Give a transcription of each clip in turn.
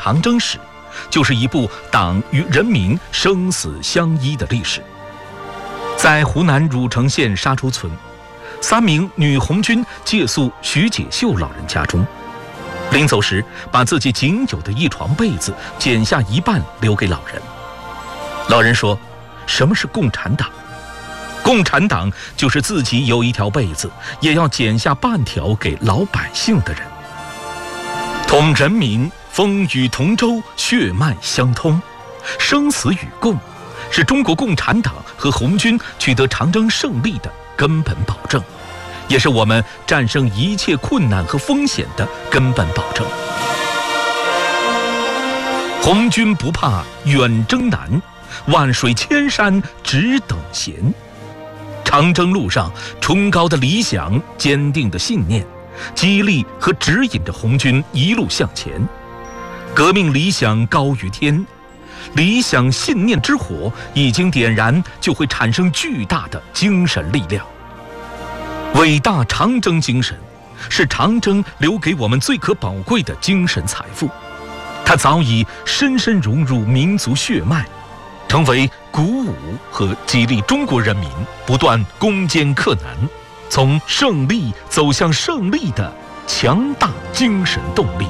长征史，就是一部党与人民生死相依的历史。在湖南汝城县沙洲村，3名女红军借宿徐解秀老人家中，临走时把自己仅有的一床被子剪下一半留给老人。老人说：“什么是共产党？共产党就是自己有一条被子，也要剪下半条给老百姓的人。同人民风雨同舟，血脉相通，生死与共，是中国共产党和红军取得长征胜利的根本保证，也是我们战胜一切困难和风险的根本保证。红军不怕远征难，万水千山只等闲。长征路上，崇高的理想、坚定的信念，激励和指引着红军一路向前。革命理想高于天，理想信念之火已经点燃，就会产生巨大的精神力量。伟大长征精神是长征留给我们最可宝贵的精神财富，它早已深深融入民族血脉，成为鼓舞和激励中国人民不断攻坚克难，从胜利走向胜利的强大精神动力。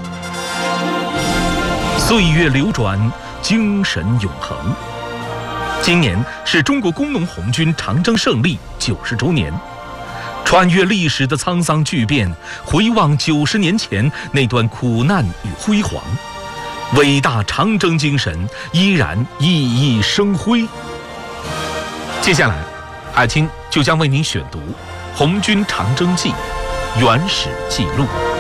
岁月流转，精神永恒。今年是中国工农红军长征胜利90周年，穿越历史的沧桑巨变，回望90年前那段苦难与辉煌，伟大长征精神依然熠熠生辉。接下来，海清就将为您选读《红军长征记》原始记录。